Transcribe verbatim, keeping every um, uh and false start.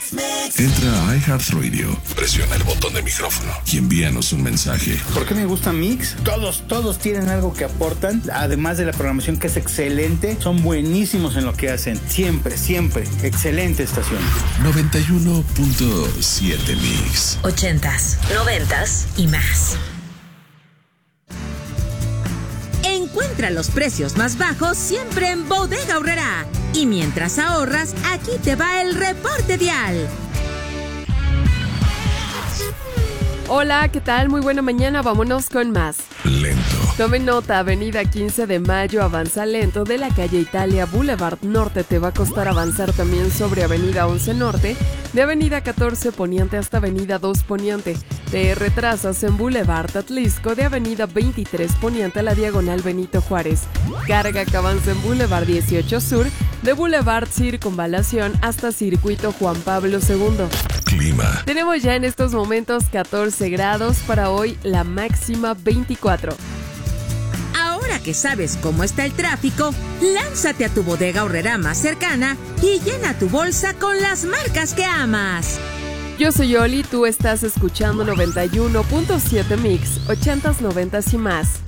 Entra a iHeartRadio, presiona el botón de micrófono y envíanos un mensaje. ¿Por qué me gusta Mix? Todos, todos tienen algo que aportan, además de la programación que es excelente, son buenísimos en lo que hacen. Siempre, siempre. Excelente estación. noventa y uno punto siete Mix. Ochentas, noventas y más. Encuentra los precios más bajos siempre en Bodega Aurrerá. Y mientras ahorras, aquí te va el reporte vial. Hola, ¿qué tal? Muy buena mañana, vámonos con más. Lento. Tomen nota, avenida quince de mayo avanza lento de la calle Italia, Boulevard Norte te va a costar avanzar también sobre avenida once Norte, de avenida catorce Poniente hasta avenida dos Poniente. Te retrasas en Boulevard Atlisco de avenida veintitrés Poniente a la diagonal Benito Juárez. Carga que avanza en Boulevard dieciocho Sur, de Boulevard Circunvalación hasta Circuito Juan Pablo segundo. Clima. Tenemos ya en estos momentos catorce grados, para hoy la máxima veinticuatro. Ahora que sabes cómo está el tráfico, lánzate a tu Bodega Aurrerá más cercana y llena tu bolsa con las marcas que amas. Yo soy Oli, tú estás escuchando noventa y uno punto siete Mix, ochentas, noventas y más.